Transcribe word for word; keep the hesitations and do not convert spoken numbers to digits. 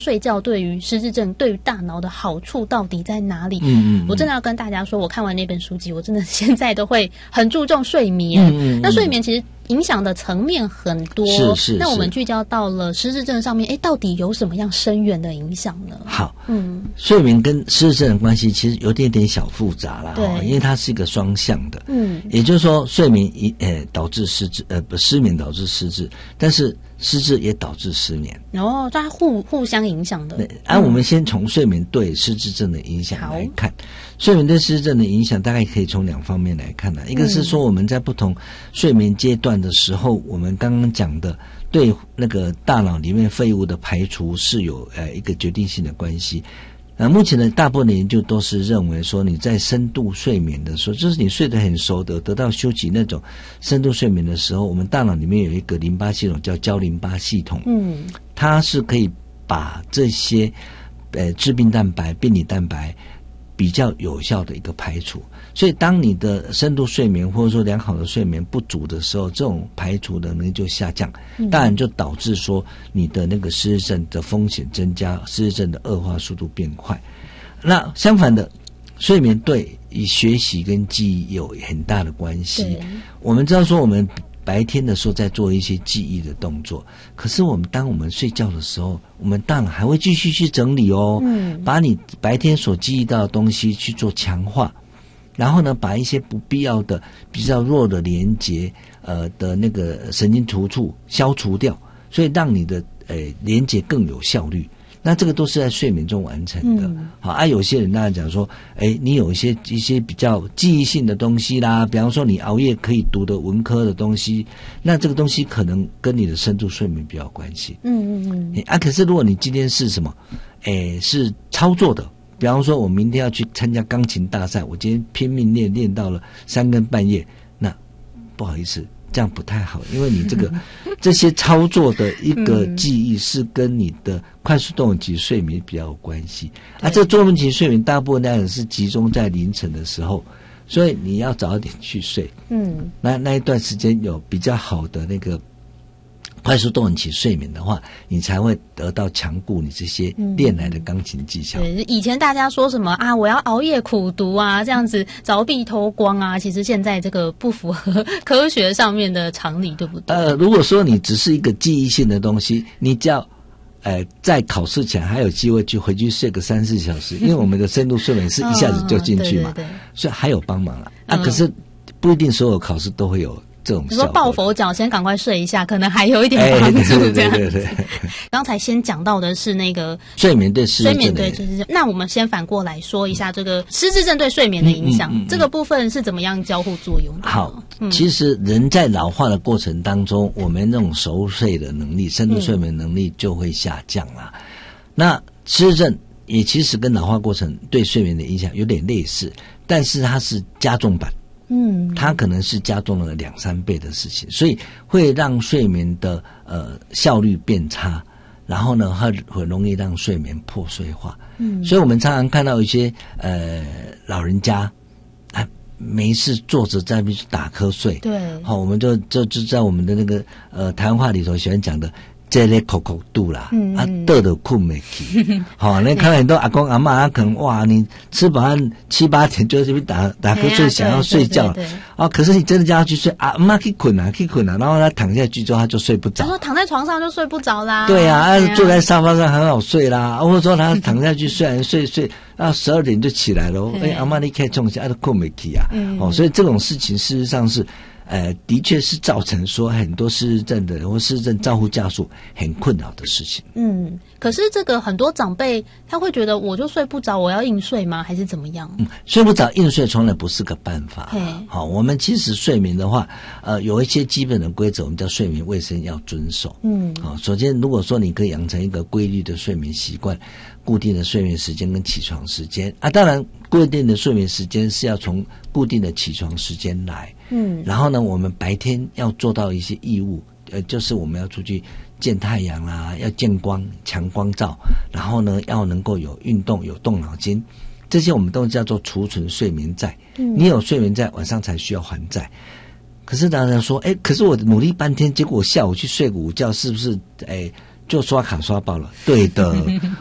睡觉对于失智症对于大脑的好处到底在哪里？ 嗯 嗯, 嗯， 我真的要跟大家说，我看完那本书籍，我真的现在都会很注重睡眠。 嗯 嗯, 嗯， 那睡眠其实影响的层面很多， 是是。 那我们聚焦到了失智症上面，哎，到底有什么样深远的影响呢？ 好， 嗯， 睡眠跟失智症的关系其实有点点小复杂啦， 对， 因为它是一个双向的， 嗯， 也就是说，睡眠一呃导致失智，呃不失眠导致失智，但是失智也导致失眠， 哦，它互互相影响的。 啊，我们先从睡眠对失智症的影响来看。睡眠对失智症的影响大概可以从两方面来看啦，一个是说我们在不同睡眠阶段的时候，我们刚刚讲的对那个大脑里面废物的排除是有呃一个决定性的关系。那目前的大部分的研究都是认为说，你在深度睡眠的时候，就是你睡得很熟的，得到休息那种深度睡眠的时候，我们大脑里面有一个淋巴系统叫胶淋巴系统，嗯，它是可以把这些呃致病蛋白、病理蛋白比较有效的一个排除。所以当你的深度睡眠或者说良好的睡眠不足的时候，这种排除的能力就下降，当然就导致说你的那个失智症的风险增加，失智症的恶化速度变快。那相反的，睡眠对与学习跟记忆有很大的关系。我们知道说我们白天的时候在做一些记忆的动作，可是我们当我们睡觉的时候，我们大脑还会继续去整理哦，嗯，把你白天所记忆到的东西去做强化，然后呢，把一些不必要的、比较弱的连结呃的那个神经突触消除掉，所以让你的呃连结更有效率。那这个都是在睡眠中完成的。嗯、好啊，有些人当然讲说，哎，你有一些一些比较记忆性的东西啦，比方说你熬夜可以读的文科的东西，那这个东西可能跟你的深度睡眠比较有关系。嗯嗯嗯。啊，可是如果你今天是什么，哎，是操作的。比方说我明天要去参加钢琴大赛，我今天拼命练练到了三更半夜，那不好意思，这样不太好，因为你这个这些操作的一个记忆是跟你的快速动眼期睡眠比较有关系。啊，这个动眼期睡眠大部分当然是集中在凌晨的时候，所以你要早一点去睡。嗯，那那一段时间有比较好的那个快速动眼期睡眠的话，你才会得到强固你这些练来的钢琴技巧。 对，以前大家说什么啊，我要熬夜苦读啊，这样子凿壁偷光啊，其实现在这个不符合科学上面的常理，对不对？ 呃，如果说你只是一个记忆性的东西，你只要呃在考试前还有机会去回去睡个三四小时，因为我们的深度睡眠是一下子就进去嘛，嗯、对对对，所以还有帮忙了啊。嗯、可是不一定所有考试都会有。 你说抱佛脚先赶快睡一下，可能还有一点帮助，这样子。哎、对对对对。刚才先讲到的是那个睡眠对失智症， 睡眠对失智症。那我们先反过来说一下这个失智症对睡眠的影响，嗯嗯嗯嗯、这个部分是怎么样交互作用的？ 好，嗯、其实人在老化的过程当中，我们那种熟睡的能力、深度睡眠能力就会下降啦。嗯、那失智症也其实跟老化过程对睡眠的影响有点类似，但是它是加重版。嗯，它可能是加重了两三倍的事情，所以会让睡眠的呃效率变差，然后呢，很很容易让睡眠破碎化。嗯，所以我们常常看到一些呃老人家啊没事坐着在那边打瞌睡。对，好、哦，我们就就就在我们的那个呃台湾话里头喜欢讲的。这类口口度啦，嗯、啊，得的困没起。好，那看到很多阿公阿嬷，可能哇，你吃饱饭七八点就在这边打打瞌睡，想要睡觉。对对对对啊，可是你真的叫他去睡，阿嬷去困啊，去困啊，然后他躺下去之后他就睡不着。 他说躺在床上就睡不着啦。 对啊，啊坐在沙发上很好睡啦，或者说他躺下去虽然睡睡到十二点就起来了，哎，阿嬷你可以冲一下，他都困没起啊。嗯、哦，所以这种事情事实上是。呃，的确是造成说很多失智症的人或失智症照护家属很困扰的事情。 嗯，可是这个很多长辈他会觉得我就睡不着，我要硬睡吗？还是怎么样？ 嗯，睡不着硬睡从来不是个办法。好、哦，我们其实睡眠的话，呃，有一些基本的规则，我们叫睡眠卫生要遵守。嗯，好、哦，首先如果说你可以养成一个规律的睡眠习惯，固定的睡眠时间跟起床时间啊，当然固定的睡眠时间是要从固定的起床时间来。嗯，然后呢，我们白天要做到一些义务，呃，就是我们要出去见太阳啦，要见光、强光照，然后呢，要能够有运动、有动脑筋，这些我们都叫做储存睡眠债。嗯，你有睡眠债，晚上才需要还债。可是大家说，哎，可是我努力半天，结果我下午去睡个午觉，是不是哎就刷卡刷爆了。对的，